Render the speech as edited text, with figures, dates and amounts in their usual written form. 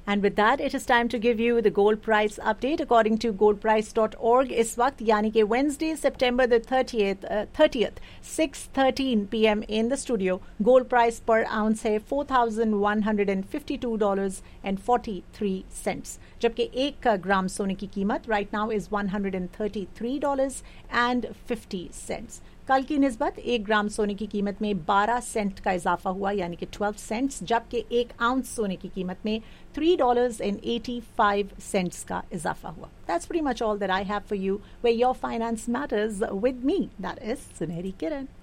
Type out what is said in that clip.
And with that, it is time to give you the gold price update according to goldprice.org. इस वक्त यानी कि Wednesday, September the 30th, 6:13 p.m. in the studio. Gold price per ounce है $4,152.43, जबकि 1 ग्राम सोने की कीमत right now is $133.50. कल की निस्बत 1 ग्राम सोने की कीमत में 12 सेंट का इजाफा हुआ यानी कि 12 सेंट्स, जबकि 1 आउंस सोने की कीमत में $3.85 का इजाफा हुआ. That's pretty much all that I have for you, where your finance matters with me. That is Sunehri Kiran.